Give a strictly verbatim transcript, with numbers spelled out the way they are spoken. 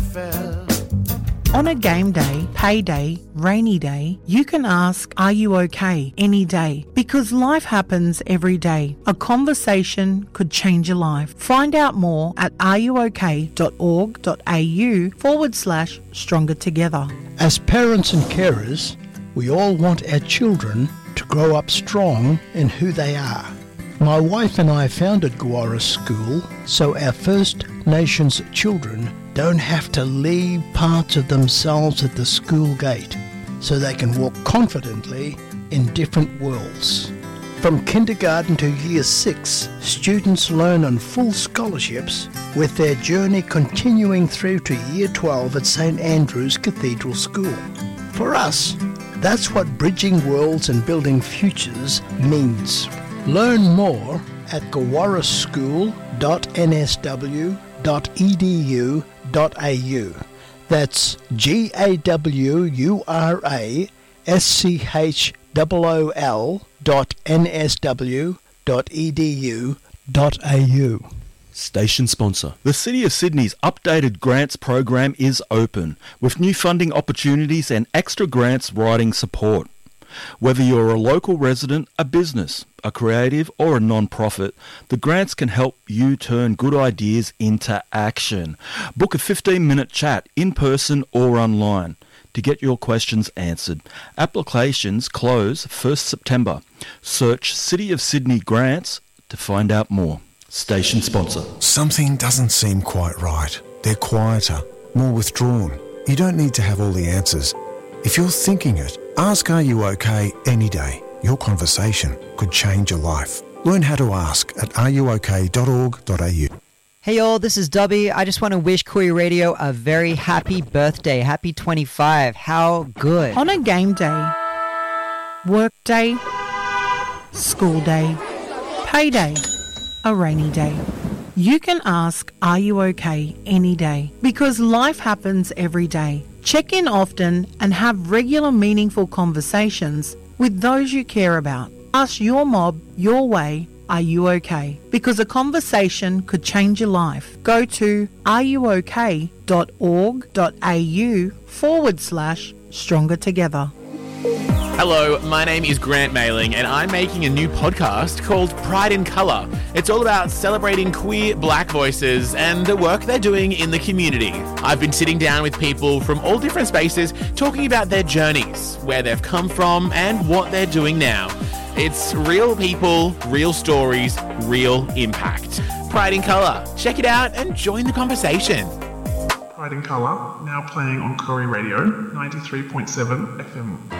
fell. On a game day, payday, rainy day, you can ask, are you okay, any day? Because life happens every day. A conversation could change your life. Find out more at ruok.org.au forward slash stronger together. As parents and carers, we all want our children to grow up strong in who they are. My wife and I founded Gowara School so our First Nations children don't have to leave parts of themselves at the school gate, so they can walk confidently in different worlds. From kindergarten to year six, students learn on full scholarships, with their journey continuing through to year twelve at St Andrew's Cathedral School. For us, that's what bridging worlds and building futures means. Learn more at gowara school dot n s w dot e d u dot a u. That's G A W U R A S C H O O L dot N S W dot E D U dot A U. Station sponsor. The City of Sydney's updated grants program is open, with new funding opportunities and extra grants writing support. Whether you're a local resident, a business, a creative or a non-profit, the grants can help you turn good ideas into action. Book a fifteen minute chat in person or online to get your questions answered. Applications close first September. Search City of Sydney Grants to find out more. Station sponsor. Something doesn't seem quite right. They're quieter, more withdrawn. You don't need to have all the answers. If you're thinking it, ask Are You OK any day. Your conversation could change your life. Learn how to ask at r u o k dot org dot a u. Hey y'all, this is Dobby. I just want to wish Koori Radio a very happy birthday. Happy twenty-five. How good. On a game day, work day, school day, payday, a rainy day, you can ask, are you okay, any day? Because life happens every day. Check in often and have regular meaningful conversations with those you care about. Ask your mob your way, are you okay? Because a conversation could change your life. Go to ruok.org.au forward slash stronger together. Hello, my name is Grant Mailing and I'm making a new podcast called Pride in Colour. It's all about celebrating queer black voices and the work they're doing in the community. I've been sitting down with people from all different spaces talking about their journeys, where they've come from and what they're doing now. It's real people, real stories, real impact. Pride in Colour. Check it out and join the conversation. Pride in Colour, now playing on Koori Radio, ninety-three point seven F M.